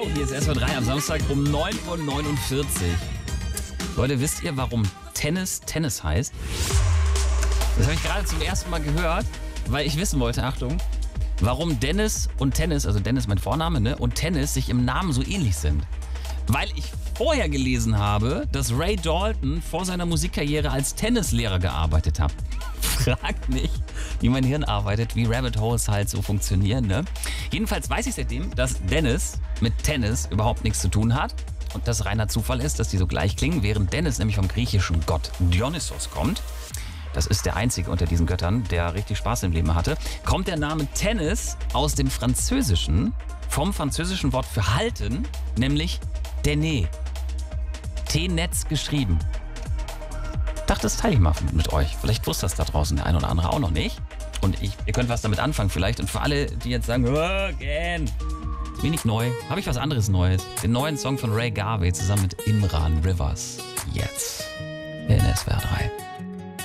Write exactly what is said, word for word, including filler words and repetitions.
Hallo, hier ist S W R drei am Samstag um neun Uhr neunundvierzig. Leute, wisst ihr, warum Tennis Tennis heißt? Das habe ich gerade zum ersten Mal gehört, weil ich wissen wollte, Achtung, warum Dennis und Tennis, also Dennis mein Vorname, ne, und Tennis sich im Namen so ähnlich sind. Weil ich vorher gelesen habe, dass Ray Dalton vor seiner Musikkarriere als Tennislehrer gearbeitet hat. Fragt nicht, wie mein Hirn arbeitet, wie Rabbit Holes halt so funktionieren, ne? Jedenfalls weiß ich seitdem, dass Dennis mit Tennis überhaupt nichts zu tun hat und das reiner Zufall ist, dass die so gleich klingen, während Dennis nämlich vom griechischen Gott Dionysos kommt. Das ist der einzige unter diesen Göttern, der richtig Spaß im Leben hatte. Kommt der Name Tennis aus dem Französischen, vom französischen Wort für halten, nämlich Dene. T-Netz geschrieben. Ich dachte, das teile ich mal mit euch. Vielleicht wusste das da draußen der ein oder andere auch noch nicht. Und ich, ihr könnt was damit anfangen vielleicht. Und für alle, die jetzt sagen, oh, gern, ist wenig neu, habe ich was anderes Neues. Den neuen Song von Ray Garvey zusammen mit Imran Rivers. Jetzt in S W R drei.